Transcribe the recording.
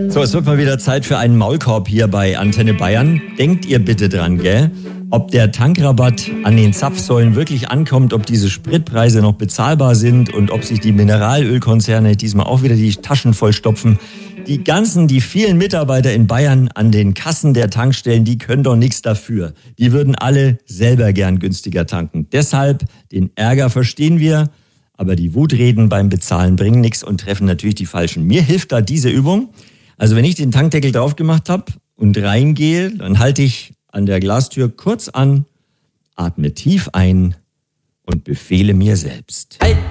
So, es wird mal wieder Zeit für einen Maulkorb hier bei Antenne Bayern. Denkt ihr bitte dran, gell? Ob der Tankrabatt an den Zapfsäulen wirklich ankommt, ob diese Spritpreise noch bezahlbar sind und ob sich die Mineralölkonzerne diesmal auch wieder die Taschen vollstopfen. Die vielen Mitarbeiter in Bayern an den Kassen der Tankstellen, die können doch nichts dafür. Die würden alle selber gern günstiger tanken. Deshalb, den Ärger verstehen wir, aber die Wutreden beim Bezahlen bringen nichts und treffen natürlich die Falschen. Mir hilft da diese Übung. Also wenn ich den Tankdeckel drauf gemacht habe und reingehe, dann halte ich an der Glastür kurz an, atme tief ein und befehle mir selbst.